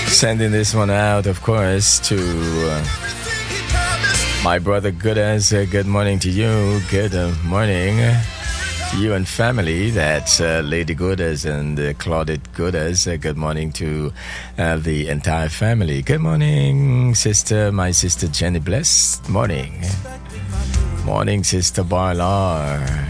Sending this one out, of course, to my brother Goodas. Good morning to you. Good morning to you and family. That's Lady Goodas and Claudette Goodas. Good morning to the entire family. Good morning, sister. My sister Jenny Bless. Morning. Morning, Sister Barlar.